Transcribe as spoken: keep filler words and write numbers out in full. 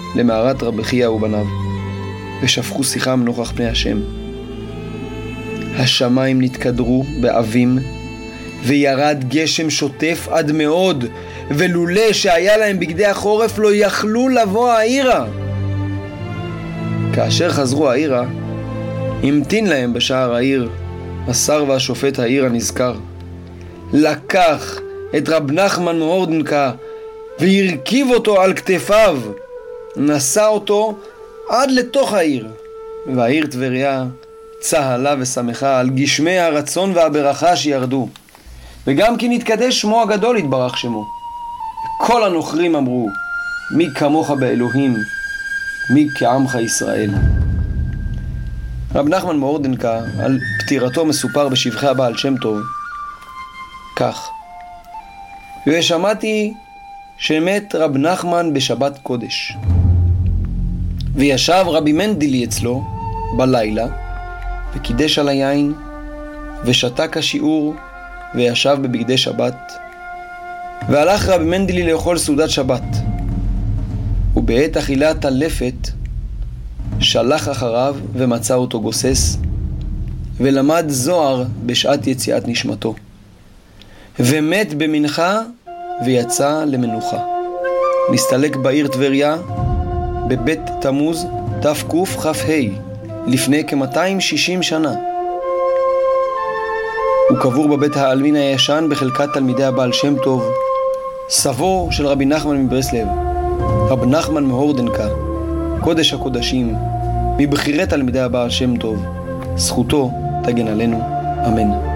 למערת רבי חייא ובניו, ושפכו שיחם נוכח פני השם. השמיים נתקדרו באבים, וירד גשם שוטף עד מאוד, ולולא שהיה להם בגדי החורף לא יכלו לבוא העירה. כאשר חזרו העירה, המתין להם בשער העיר השר והשופט העיר הנזכר. לקח את רב נחמן מהורדנקה והרכיב אותו על כתפיו, נשא אותו עד לתוך העיר, והעיר טבריה צהלה ושמחה על גשמי הרצון והברכה שירדו, וגם כי נתקדש שמו הגדול יתברך שמו. כל הנוכרים אמרו, מי כמוך באלוהים, מי כעמך ישראל. רב נחמן מהורדנקה על פטירתו מסופר בשבחי הבעל שם טוב כך: ושמעתי שמת רב נחמן בשבת קודש, וישב רבי מנדלי אצלו בלילה וקידש על היין ושתק השיעור וישב בבגדי שבת, והלך רבי מנדלי לאכול סעודת שבת, ובעת אכילת הלפת שלח אחריו ומצא אותו גוסס, ולמד זוהר בשעת יציאת נשמתו, ומת במנחה ויצא למנוחה. נסתלק בעיר טבריה בבית תמוז תקכ"ה לפני כ-מאתיים ושישים שנה. הוא קבור בבית העלמין הישן בחלקת תלמידי הבעל שם טוב, סבו של רבי נחמן מברסלב, רב נחמן מהורדנקה, קודש הקודשים, מבחירי תלמידי הבעל שם טוב. זכותו תגן עלינו, אמן.